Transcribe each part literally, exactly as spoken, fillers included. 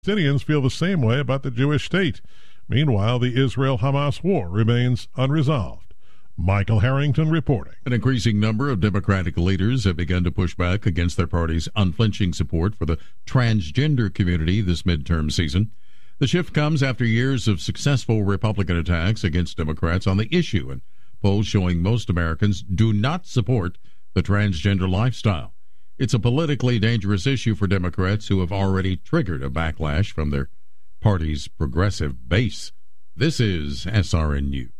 Palestinians feel the same way about the Jewish state. Meanwhile, the Israel-Hamas war remains unresolved. Michael Harrington reporting. An increasing number of Democratic leaders have begun to push back against their party's unflinching support for the transgender community this midterm season. The shift comes after years of successful Republican attacks against Democrats on the issue, and polls showing most Americans do not support the transgender lifestyle. It's a politically dangerous issue for Democrats who have already triggered a backlash from their party's progressive base. This is S R N News.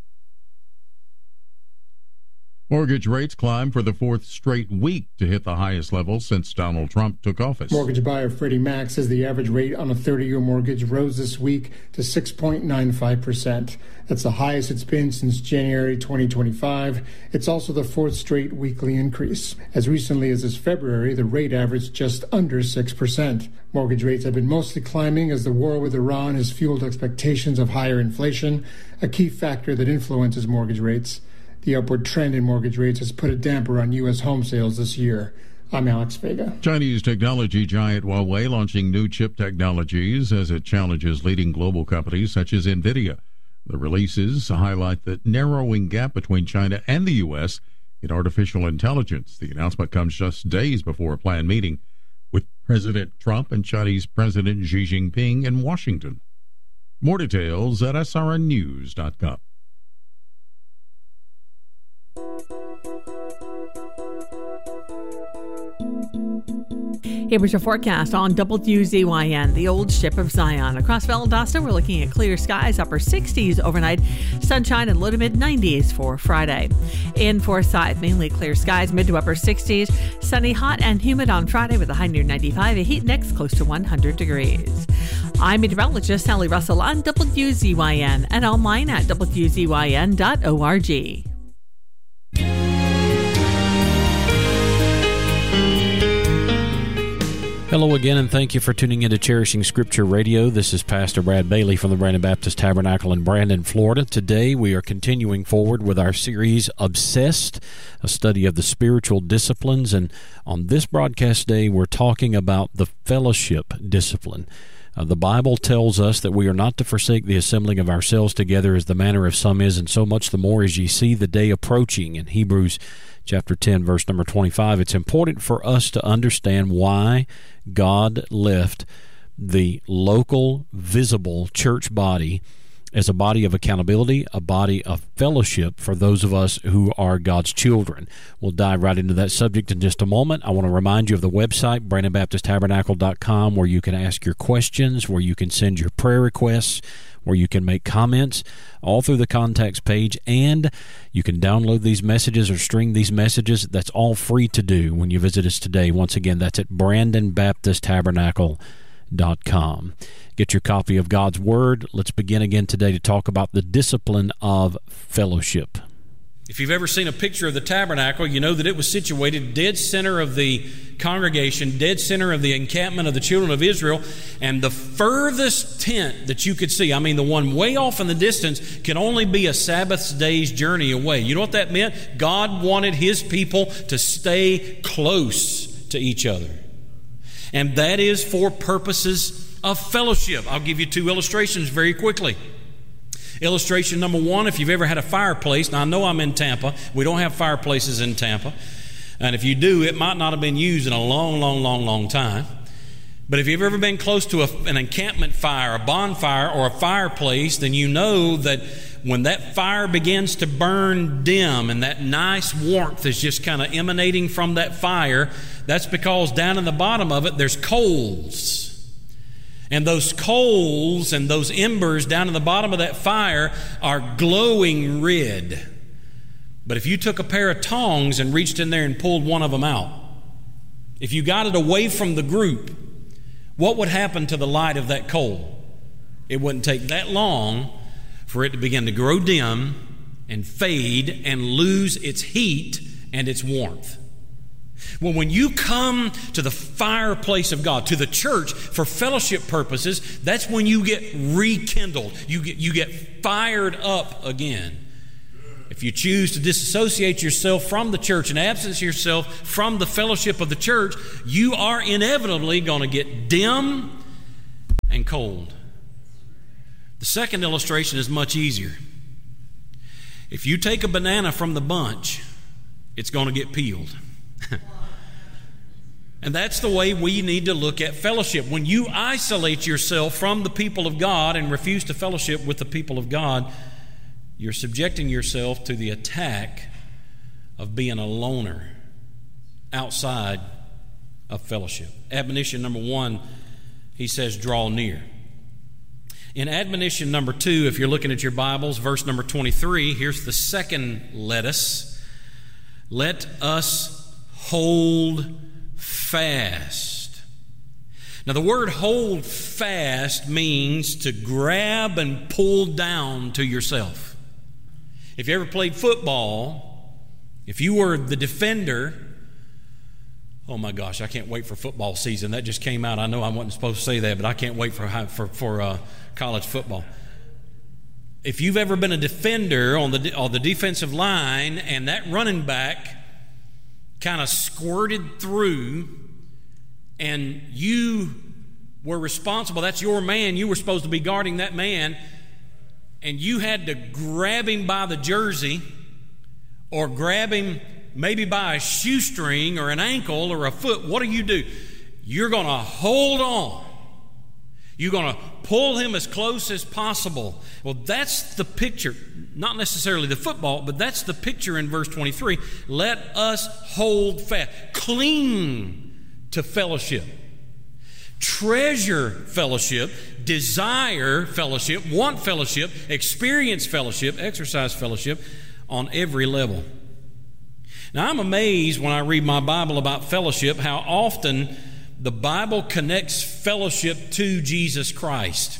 Mortgage rates climbed for the fourth straight week to hit the highest level since Donald Trump took office. Mortgage buyer Freddie Mac says the average rate on a thirty-year mortgage rose this week to six point nine five percent. That's the highest it's been since January twenty twenty-five. It's also the fourth straight weekly increase. As recently as this February, the rate averaged just under six percent. Mortgage rates have been mostly climbing as the war with Iran has fueled expectations of higher inflation, a key factor that influences mortgage rates. The upward trend in mortgage rates has put a damper on U S home sales this year. I'm Alex Vega. Chinese technology giant Huawei launching new chip technologies as it challenges leading global companies such as NVIDIA. The releases highlight the narrowing gap between China and the U S in artificial intelligence. The announcement comes just days before a planned meeting with President Trump and Chinese President Xi Jinping in Washington. More details at S R N news dot com. Here was your forecast on W Z Y N, the old ship of Zion. Across Valdosta, we're looking at clear skies, upper sixties overnight, sunshine and low to mid nineties for Friday. In Forsyth, mainly clear skies, mid to upper sixties, sunny, hot, and humid on Friday with a high near ninety-five, a heat index close to one hundred degrees. I'm meteorologist Sally Russell on W Z Y N and online at W Z Y N dot org. Hello again, and thank you for tuning in to Cherishing Scripture Radio. This is Pastor Brad Bailey from the Brandon Baptist Tabernacle in Brandon, Florida. Today we are continuing forward with our series, Obsessed, a study of the spiritual disciplines. And on this broadcast day, we're talking about the fellowship discipline. Uh, the Bible tells us that we are not to forsake the assembling of ourselves together as the manner of some is, and so much the more as ye see the day approaching. In Hebrews chapter ten, verse number twenty-five, it's important for us to understand why God left the local, visible church body as a body of accountability, a body of fellowship for those of us who are God's children. We'll dive right into that subject in just a moment. I want to remind you of the website, Brandon Baptist Tabernacle dot com, where you can ask your questions, where you can send your prayer requests, where you can make comments, all through the contacts page, and you can download these messages or string these messages. That's all free to do when you visit us today. Once again, that's at Brandon Baptist Tabernacle dot com. Get your copy of God's Word. Let's begin again today to talk about the discipline of fellowship. If you've ever seen a picture of the tabernacle, you know that it was situated dead center of the congregation, dead center of the encampment of the children of Israel, and the furthest tent that you could see, I mean the one way off in the distance, can only be a Sabbath day's journey away. You know what that meant? God wanted His people to stay close to each other. And that is for purposes of fellowship. I'll give you two illustrations very quickly. Illustration number one, if you've ever had a fireplace, now I know I'm in Tampa. We don't have fireplaces in Tampa. And if you do, it might not have been used in a long, long, long, long time. But if you've ever been close to a, an encampment fire, a bonfire, or a fireplace, then you know that when that fire begins to burn dim and that nice warmth is just kind of emanating from that fire, that's because down in the bottom of it, there's coals. And those coals and those embers down in the bottom of that fire are glowing red. But if you took a pair of tongs and reached in there and pulled one of them out, if you got it away from the group, what would happen to the light of that coal? It wouldn't take that long for it to begin to grow dim and fade and lose its heat and its warmth. Well, when you come to the fireplace of God, to the church for fellowship purposes, that's when you get rekindled. You get, you get fired up again. If you choose to disassociate yourself from the church and absence yourself from the fellowship of the church, you are inevitably going to get dim cold. The second illustration is much easier. If you take a banana from the bunch, it's going to get peeled. And that's the way we need to look at fellowship. When you isolate yourself from the people of God and refuse to fellowship with the people of God, you're subjecting yourself to the attack of being a loner outside of fellowship. Admonition number one, he says, draw near. In admonition number two, if you're looking at your Bibles, verse number twenty-three, here's the second let us. Let us hold fast. Now, the word hold fast means to grab and pull down to yourself. If you ever played football, if you were the defender, oh my gosh, I can't wait for football season. That just came out. I know I wasn't supposed to say that, but I can't wait for for, for uh, college football. If you've ever been a defender on the on the defensive line and that running back kind of squirted through and you were responsible, that's your man, you were supposed to be guarding that man, and you had to grab him by the jersey or grab him maybe by a shoestring or an ankle or a foot, what do you do? You're going to hold on. You're going to pull him as close as possible. Well, that's the picture, not necessarily the football, but that's the picture in verse twenty-three. Let us hold fast. Cling to fellowship. Treasure fellowship. Desire fellowship. Want fellowship. Experience fellowship. Exercise fellowship on every level. Now, I'm amazed when I read my Bible about fellowship how often the Bible connects fellowship to Jesus Christ.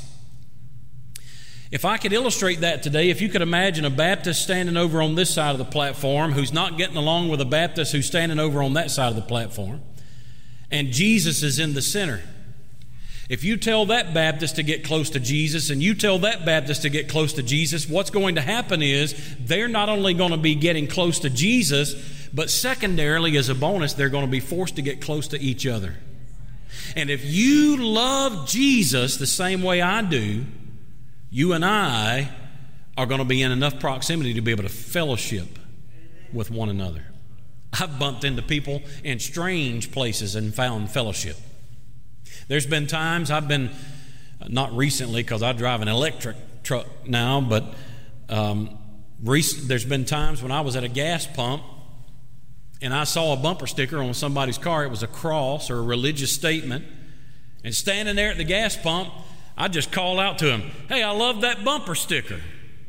If I could illustrate that today, if you could imagine a Baptist standing over on this side of the platform who's not getting along with a Baptist who's standing over on that side of the platform, and Jesus is in the center. If you tell that Baptist to get close to Jesus and you tell that Baptist to get close to Jesus, what's going to happen is they're not only going to be getting close to Jesus, but secondarily, as a bonus, they're going to be forced to get close to each other. And if you love Jesus the same way I do, you and I are going to be in enough proximity to be able to fellowship with one another. I've bumped into people in strange places and found fellowship. There's been times I've been, not recently because I drive an electric truck now, but um, rec- there's been times when I was at a gas pump and I saw a bumper sticker on somebody's car. It was a cross or a religious statement. And standing there at the gas pump, I just called out to them, "Hey, I love that bumper sticker."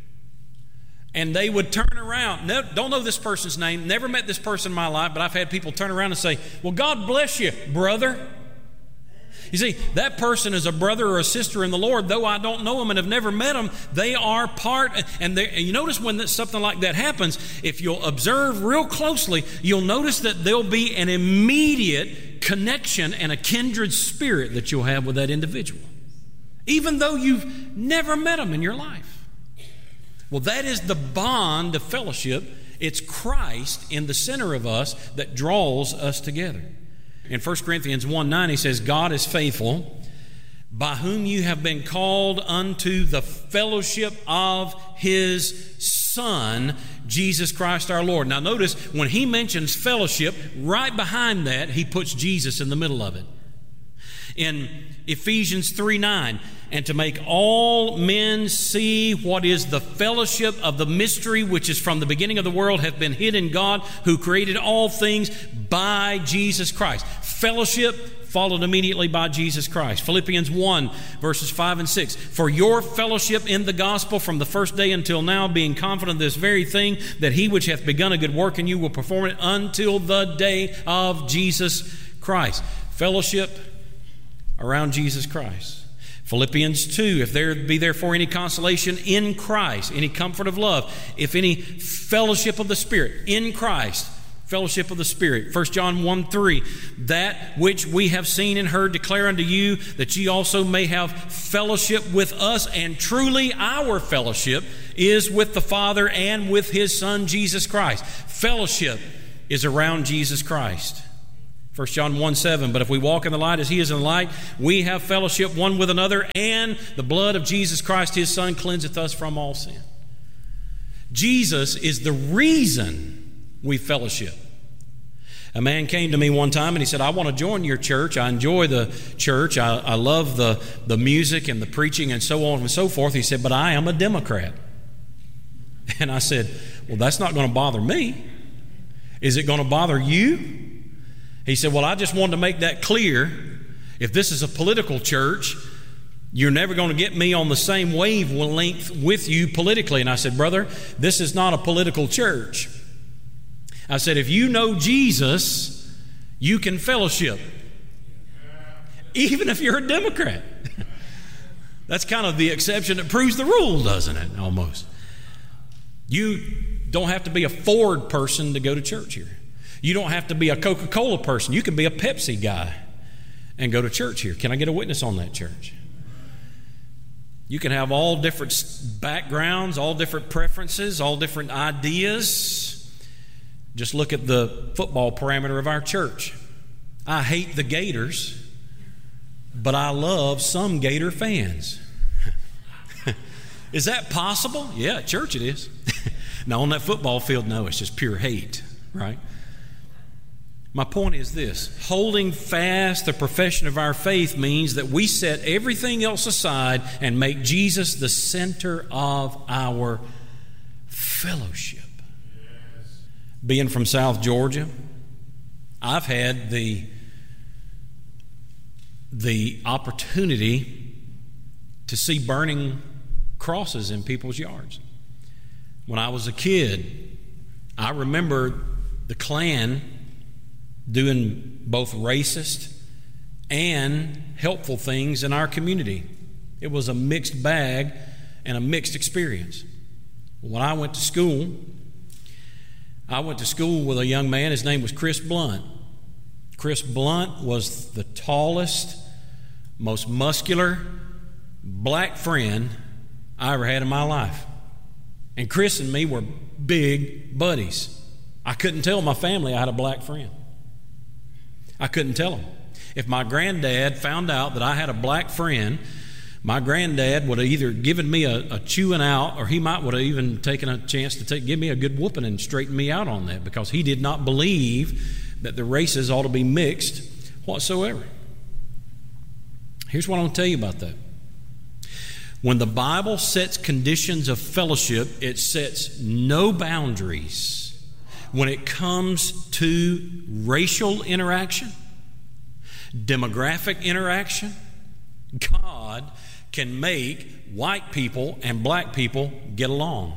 And they would turn around. No, don't know this person's name, never met this person in my life, but I've had people turn around and say, "Well, God bless you, brother." You see, that person is a brother or a sister in the Lord. Though I don't know them and have never met them, they are part. And, and you notice when something like that happens, if you'll observe real closely, you'll notice that there'll be an immediate connection and a kindred spirit that you'll have with that individual, even though you've never met them in your life. Well, that is the bond of fellowship. It's Christ in the center of us that draws us together. In First Corinthians one nine, he says, "God is faithful, by whom you have been called unto the fellowship of His Son, Jesus Christ our Lord." Now notice, when he mentions fellowship, right behind that, he puts Jesus in the middle of it. In Ephesians three nine, "And to make all men see what is the fellowship of the mystery which is from the beginning of the world hath been hid in God, who created all things by Jesus Christ." Fellowship followed immediately by Jesus Christ. Philippians one, verses five and six. "For your fellowship in the gospel from the first day until now, being confident of this very thing, that he which hath begun a good work in you will perform it until the day of Jesus Christ." Fellowship around Jesus Christ. Philippians two, "If there be therefore any consolation in Christ," any comfort of love, "if any fellowship of the Spirit in Christ," fellowship of the Spirit. First John one three, "That which we have seen and heard declare unto you, that ye also may have fellowship with us. And truly our fellowship is with the Father and with His Son Jesus Christ." Fellowship is around Jesus Christ. First John one seven, but if we walk in the light as he is in the light, we have fellowship one with another, and the blood of Jesus Christ, his Son, cleanseth us from all sin. Jesus is the reason we fellowship. A man came to me one time and he said, I want to join your church. I enjoy the church. I, I love the, the music and the preaching and so on and so forth. He said, but I am a Democrat. And I said, well, that's not going to bother me. Is it going to bother you? He said, well, I just wanted to make that clear. If this is a political church, you're never going to get me on the same wavelength with you politically. And I said, brother, this is not a political church. I said, if you know Jesus, you can fellowship, even if you're a Democrat. That's kind of the exception that proves the rule, doesn't it, almost? You don't have to be a Ford person to go to church here. You don't have to be a Coca-Cola person. You can be a Pepsi guy and go to church here. Can I get a witness on that, church? You can have all different backgrounds, all different preferences, all different ideas. Just look at the football parameter of our church. I hate the Gators, but I love some Gator fans. Is that possible? Yeah, at church it is. Now, on that football field, no, it's just pure hate, right? My point is this: holding fast the profession of our faith means that we set everything else aside and make Jesus the center of our fellowship. Being from South Georgia, I've had the, the opportunity to see burning crosses in people's yards. When I was a kid, I remember the Klan doing both racist and helpful things in our community. It was a mixed bag and a mixed experience. When I went to school, I went to school with a young man. His name was Chris Blunt. Chris Blunt was the tallest, most muscular black friend I ever had in my life. And Chris and me were big buddies. I couldn't tell my family I had a black friend. I couldn't tell them. If my granddad found out that I had a black friend, my granddad would have either given me a, a chewing out, or he might would have even taken a chance to take, give me a good whooping and straighten me out on that, because he did not believe that the races ought to be mixed whatsoever. Here's what I want to tell you about that. When the Bible sets conditions of fellowship, it sets no boundaries when it comes to racial interaction, demographic interaction. God can make white people and black people get along.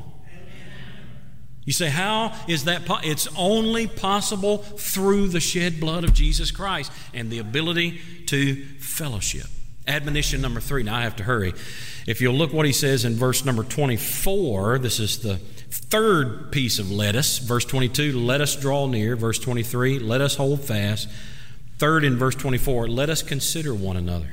You say, how is that po-? It's only possible through the shed blood of Jesus Christ and the ability to fellowship. Admonition number three. Now I have to hurry. If you'll look what he says in verse number twenty-four, this is the third piece of let us. Verse twenty-two, let us draw near. Verse twenty-three, let us hold fast. Third, in verse twenty-four, let us consider one another,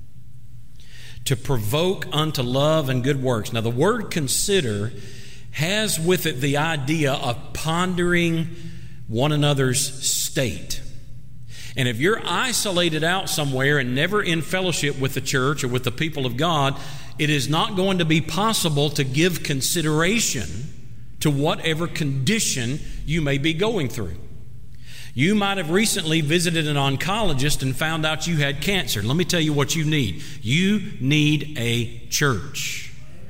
to provoke unto love and good works. Now the word consider has with it the idea of pondering one another's state. And if you're isolated out somewhere and never in fellowship with the church or with the people of God, it is not going to be possible to give consideration to whatever condition you may be going through. You might have recently visited an oncologist and found out you had cancer. Let me tell you what you need. You need a church.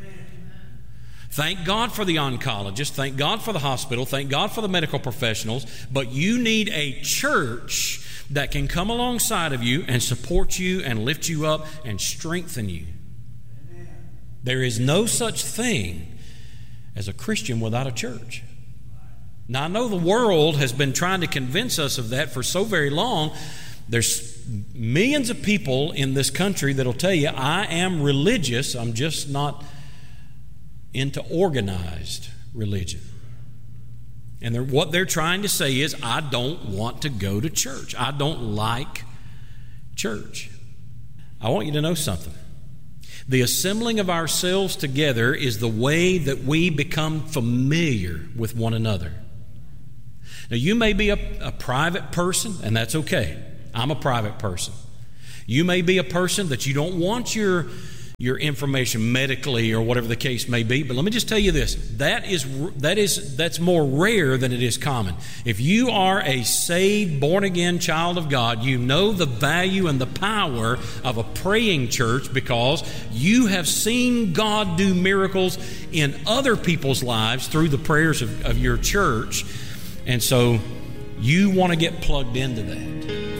Thank God for the oncologist. Thank God for the hospital. Thank God for the medical professionals. But you need a church that can come alongside of you and support you and lift you up and strengthen you. Amen. There is no such thing as a Christian without a church. Now, I know the world has been trying to convince us of that for so very long. There's millions of people in this country that'll tell you, I am religious, I'm just not into organized religion. And they're, what they're trying to say is, I don't want to go to church. I don't like church. I want you to know something. The assembling of ourselves together is the way that we become familiar with one another. Now, you may be a, a private person, and that's okay. I'm a private person. You may be a person that you don't want your your information medically or whatever the case may be, but let me just tell you this, that is that is that's more rare than it is common. If you are a saved, born-again child of God, you know the value and the power of a praying church because you have seen God do miracles in other people's lives through the prayers of, of your church, and so you want to get plugged into that.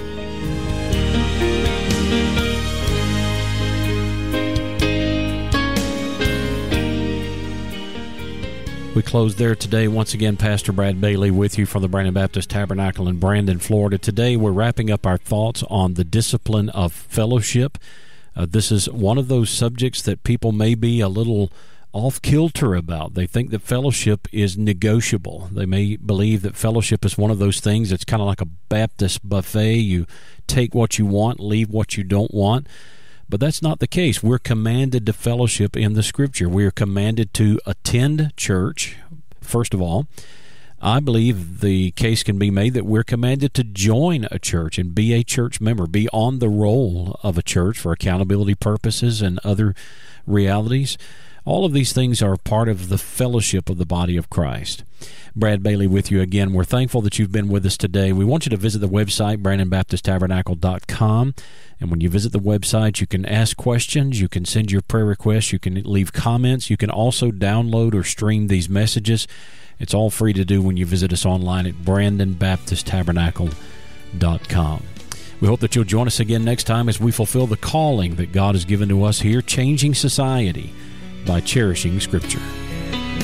We close there today. Once again, Pastor Brad Bailey with you from the Brandon Baptist Tabernacle in Brandon, Florida. Today, we're wrapping up our thoughts on the discipline of fellowship. Uh, this is one of those subjects that people may be a little off-kilter about. They think that fellowship is negotiable. They may believe that fellowship is one of those things that's kind of like a Baptist buffet. You take what you want, leave what you don't want. But that's not the case. We're commanded to fellowship in the Scripture. We are commanded to attend church, first of all. I believe the case can be made that we're commanded to join a church and be a church member, be on the roll of a church for accountability purposes and other realities. All of these things are part of the fellowship of the body of Christ. Brad Bailey with you again. We're thankful that you've been with us today. We want you to visit the website, brandon baptist tabernacle dot com. And when you visit the website, you can ask questions, you can send your prayer requests, you can leave comments, you can also download or stream these messages. It's all free to do when you visit us online at brandon baptist tabernacle dot com. We hope that you'll join us again next time as we fulfill the calling that God has given to us here, changing society by cherishing Scripture.